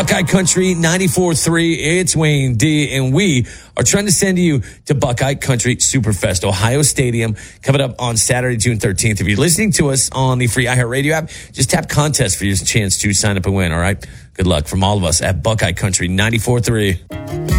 Buckeye Country 94.3. It's Wayne D, and we are trying to send you to Buckeye Country Superfest, Ohio Stadium, coming up on Saturday, June 13th. If you're listening to us on the free iHeartRadio app, just tap contest for your chance to sign up and win, all right? Good luck from all of us at Buckeye Country 94.3.